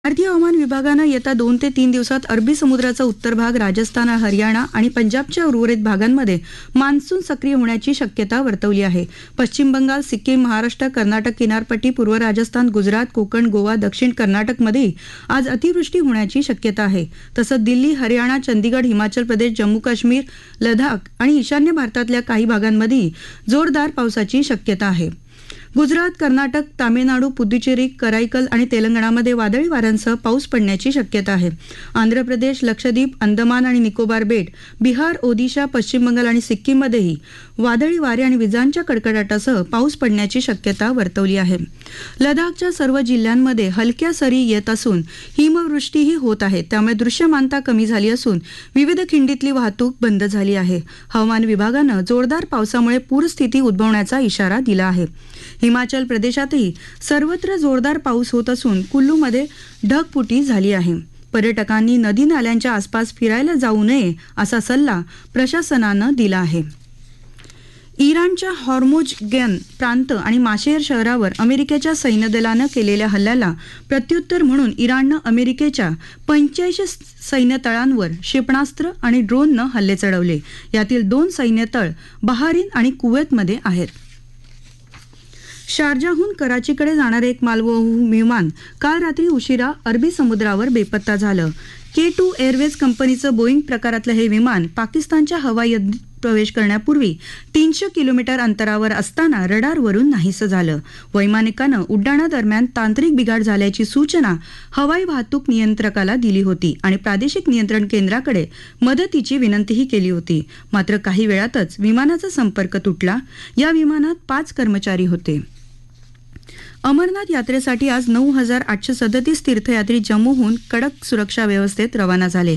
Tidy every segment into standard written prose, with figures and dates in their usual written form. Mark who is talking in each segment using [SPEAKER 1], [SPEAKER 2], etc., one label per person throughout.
[SPEAKER 1] भारतीय हवामान विभागानं येत्या 2 ते 3 दिवसात अरबी समुद्राचा उत्तर भाग, राजस्थान, हरियाणा आणि पंजाबच्या उर्वरित भागांमध्ये मान्सून सक्रिय होण्याची शक्यता वर्तवली आहे. पश्चिम बंगाल, सिक्कीम, महाराष्ट्र, कर्नाटक किनारपट्टी, पूर्व राजस्थान, गुजरात, कोकण, गोवा, दक्षिण कर्नाटकमध्येही आज अतिवृष्टी होण्याची शक्यता आहे. तसंच दिल्ली, हरियाणा, चंदीगड, हिमाचल प्रदेश, जम्मू काश्मीर, लडाख आणि ईशान्य भारतातल्या काही भागांमध्येही जोरदार पावसाची शक्यता आहे. गुजरात, कर्नाटक, तामिळनाडू, पुदुचेरी, कराईकल आणि तेलंगणामध्ये वादळी वाऱ्यांसह पाऊस पडण्याची शक्यता आहे. आंध्र प्रदेश, लक्षद्वीप, अंदमान आणि निकोबार बेट, बिहार, ओदिशा, पश्चिम बंगाल आणि सिक्कीममध्येही वादळी वारे आणि विजांच्या कडकडाटासह पाऊस पडण्याची शक्यता वर्तवली आहे. लडाखच्या सर्व जिल्ह्यांमध्ये हलक्या सरी येत असून हिमवृष्टीही होत आहे. त्यामुळे दृश्यमानता कमी झाली असून विविध खिंडीतली वाहतूक बंद झाली आहे. हवामान विभागानं जोरदार पावसामुळे पूरस्थिती उद्भवण्याचा इशारा दिला आहे. हिमाचल प्रदेशातही सर्वत्र जोरदार पाऊस होत असून कुल्लूमध्ये ढगफुटी झाली आहे. पर्यटकांनी नदी नाल्यांच्या आसपास फिरायला जाऊ नये असा सल्ला प्रशासनानं दिला आहे. इराणच्या हॉर्मुझगन प्रांत आणि माशेर शहरावर अमेरिकेच्या सैन्यदलानं केलेल्या हल्ल्याला प्रत्युत्तर म्हणून इराणनं अमेरिकेच्या 85 सैन्यतळांवर क्षेपणास्त्र आणि ड्रोननं हल्ले चढवले. यातील 2 सैन्यतळ बहारीन आणि कुवेतमध्ये आहेत. शारजाहून कराचीकडे जाणारे एक मालवाहू विमान काल रात्री उशिरा अरबी समुद्रावर बेपत्ता झालं. K2 एअरवेज कंपनीचं बोईंग प्रकारातलं हे विमान पाकिस्तानच्या हवाई हद्दीत प्रवेश करण्यापूर्वी 300 किलोमीटर अंतरावर असताना रडारवरून नाहीसं झालं. वैमानिकानं उड्डाणादरम्यान तांत्रिक बिघाड झाल्याची सूचना हवाई वाहतूक नियंत्रकाला दिली होती आणि प्रादेशिक नियंत्रण केंद्राकडे मदतीची विनंतीही केली होती. मात्र काही वेळातच विमानाचा संपर्क तुटला. या विमानात 5 कर्मचारी होते. अमरनाथ यात्रेसाठी आज 9,837 तीर्थयात्री जम्मूहून कडक सुरक्षा व्यवस्थेत रवाना झाले.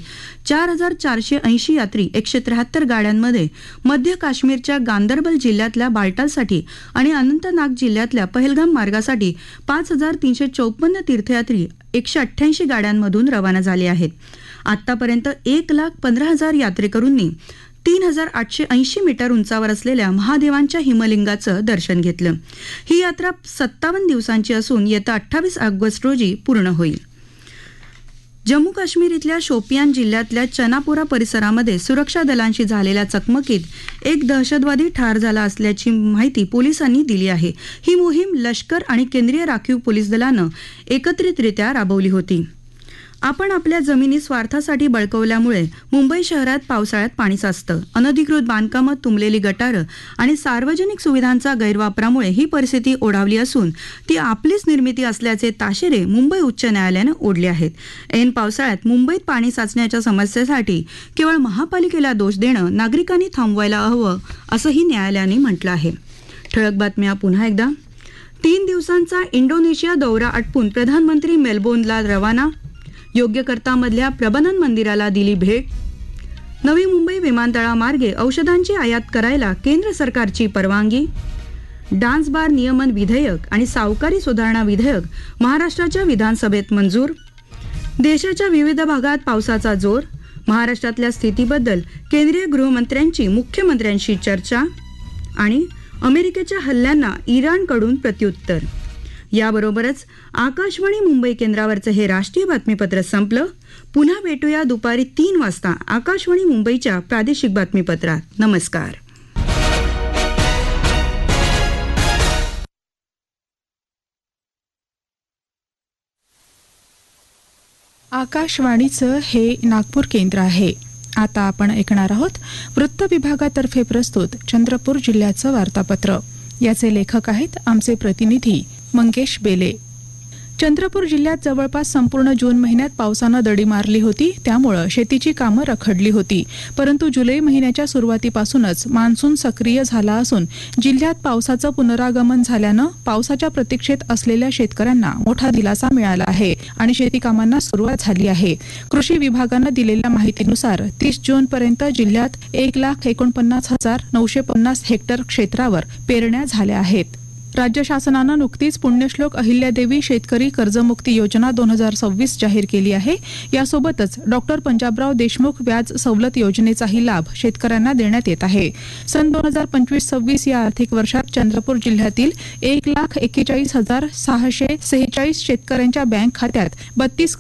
[SPEAKER 1] 4,480 यात्री 173 गाड्यांमध्ये मध्य काश्मीरच्या गांदरबल जिल्ह्यातल्या बाल्टालसाठी आणि अनंतनाग जिल्ह्यातल्या पहलगाम मार्गासाठी 5,354 तीर्थयात्री 188 गाड्यांमधून रवाना झाले आहेत. आतापर्यंत 1,15,000 यात्रेकरूंनी 3,880 मीटर उंचावर असलेल्या महादेवांच्या हिमलिंगाचं दर्शन घेतलं. ही यात्रा 57 दिवसांची असून येत्या 28 ऑगस्ट रोजी पूर्ण होईल. जम्मू काश्मीर इथल्या शोपियान जिल्ह्यातल्या चनापोरा परिसरामध्ये सुरक्षा दलांशी झालेल्या चकमकीत एक दहशतवादी ठार झाला असल्याची माहिती पोलिसांनी दिली आहे. ही मोहीम लष्कर आणि केंद्रीय राखीव पोलीस दलानं एकत्रितरित्या राबवली होती. आपण आपल्या जमिनी स्वार्थासाठी बळकवल्यामुळे मुंबई शहरात पावसाळ्यात पाणी साचतं. अनधिकृत बांधकामं, तुंबलेली गटारं आणि सार्वजनिक सुविधांचा गैरवापरामुळे ही परिस्थिती ओढावली असून ती आपलीच निर्मिती असल्याचे ताशेरे मुंबई उच्च न्यायालयानं ओढले आहेत. ऐन पावसाळ्यात मुंबईत पाणी साचण्याच्या समस्येसाठी केवळ महापालिकेला दोष देणं नागरिकांनी थांबवायला हवं असंही न्यायालयाने म्हटलं आहे. ठळक बातम्या पुन्हा एकदा. 3 दिवसांचा इंडोनेशिया दौरा आटपून प्रधानमंत्री मेलबोर्नला रवाना. योग्यकर्तामधल्या प्रबंधन मंदिराला दिली भेट. नवी मुंबई विमानतळामार्गे औषधांची आयात करायला केंद्र सरकारची परवानगी. डान्स बार नियमन विधेयक आणि सावकारी सुधारणा विधेयक महाराष्ट्राच्या विधानसभेत मंजूर. देशाच्या विविध भागात पावसाचा जोर. महाराष्ट्रातल्या स्थितीबद्दल केंद्रीय गृहमंत्र्यांची मुख्यमंत्र्यांशी चर्चा. आणि अमेरिकेच्या हल्ल्यांना इराणकडून प्रत्युत्तर. याबरोबरच आकाशवाणी मुंबई केंद्रावरचं हे राष्ट्रीय बातमीपत्र संपलं. पुन्हा भेटूया दुपारी 3 वाजता आकाशवाणी मुंबईच्या प्रादेशिक बातमीपत्रात. नमस्कार.
[SPEAKER 2] आकाशवाणीचं हे नागपूर केंद्र आहे. आता आपण ऐकणार आहोत वृत्त विभागातर्फे प्रस्तुत चंद्रपूर जिल्ह्याचं वार्तापत्र. याचे लेखक आहेत आमचे प्रतिनिधी मंगेश बेले. चंद्रपूर जिल्ह्यात जवळपास संपूर्ण जून महिन्यात पावसानं दडी मारली होती. त्यामुळे शेतीची कामं रखडली होती. परंतु जुलै महिन्याच्या सुरुवातीपासूनच मान्सून सक्रिय झाला असून जिल्ह्यात पावसाचं पुनरागमन झाल्यानं पावसाच्या प्रतीक्षेत असलेल्या शेतकऱ्यांना मोठा दिलासा मिळाला आहे आणि शेती कामांना सुरुवात झाली आहे. कृषी विभागानं दिलेल्या माहितीनुसार 30 जून पर्यंत जिल्ह्यात 1,49,950 हेक्टर क्षेत्रावर पेरण्या झाल्या आहेत. राज्य शासनानं नुकतीच पुण्यश्लोक अहिल्यादेवी शेतकरी कर्जमुक्ती योजना 2026 जाहीर केली आहे. यासोबतच डॉक्टर पंजाबराव देशमुख व्याज सवलत योजनेचाही लाभ शेतकऱ्यांना देण्यात येत आहे. सन 2025-26 या आर्थिक वर्षात चंद्रपूर जिल्ह्यातील 1,41,646 शेतकऱ्यांच्या बँक खात्यात 32